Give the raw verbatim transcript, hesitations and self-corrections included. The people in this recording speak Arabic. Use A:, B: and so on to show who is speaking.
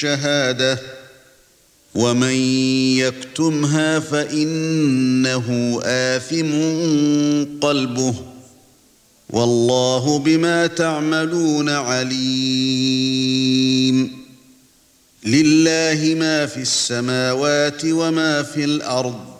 A: الشهادة ومن يكتمها فإنه آثم قلبه والله بما تعملون عليم لله ما في السماوات وما في الأرض